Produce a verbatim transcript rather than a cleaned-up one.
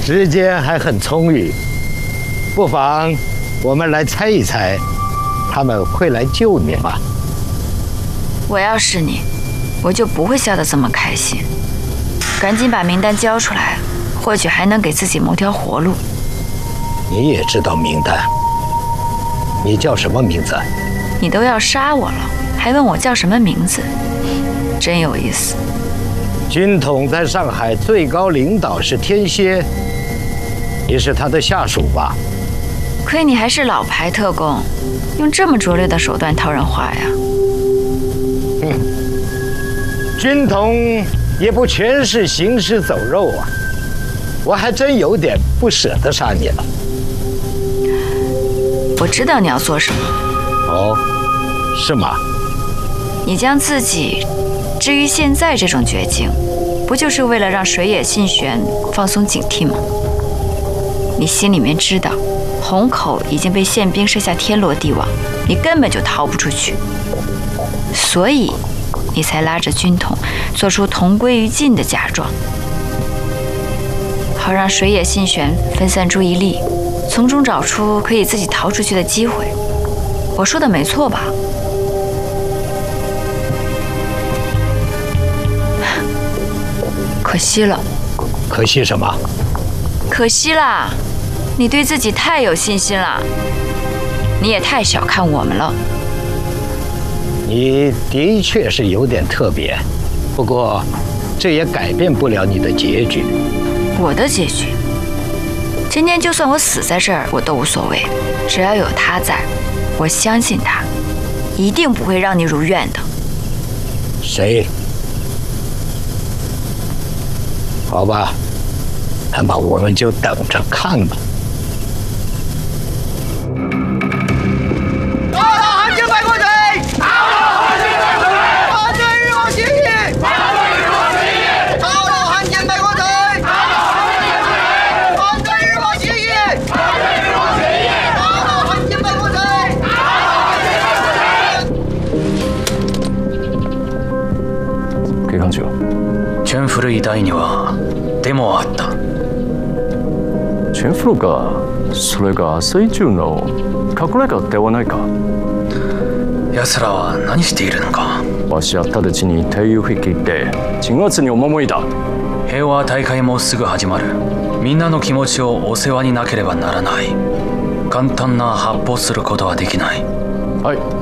时间还很充裕，不妨我们来猜一猜，他们会来救你吗？ 我要是你，我就不会笑得这么开心。赶紧把名单交出来，或许还能给自己谋条活路。 你也知道名单？你叫什么名字？ 你都要杀我了，还问我叫什么名字，真有意思。 军统在上海最高领导是天蝎，你是他的下属吧？ 亏你还是老牌特工，用这么拙劣的手段套人话呀！ 嗯，军统也不全是行尸走肉啊，我还真有点不舍得杀你了。 我知道你要做什么。 哦，是吗？ 你将自己置于现在这种绝境，不就是为了让水野信玄放松警惕吗？你心里面知道，虹口已经被宪兵设下天罗地网，你根本就逃不出去，所以你才拉着军统做出同归于尽的假装，好让水野信玄分散注意力，从中找出可以自己逃出去的机会。我说的没错吧？可惜了。 可惜什么？ 可惜啦！你对自己太有信心了，你也太小看我们了。 你的确是有点特别，不过这也改变不了你的结局。 我的结局？今天就算我死在这儿，我都无所谓，只要有他在，我相信他一定不会让你如愿的。 谁？好吧，那么我们就等着看吧。 报道汉奸败国贼！报道汉奸败国贼！反对日王协议！反对日王协议！报道汉奸败国贼！反对日王协议！反对日王协议！报道汉奸败国贼！ 警官長、チェンフルイ大にはデモあった。 チェンフルか、それが朝一の隠れ家ではないか。 奴らは何しているのか。 わしは直ちに手を引き入って鎮圧に赴いた。 平和大会もすぐ始まる。みんなの気持ちをお世話になければならない。簡単な発砲することはできない。 はい。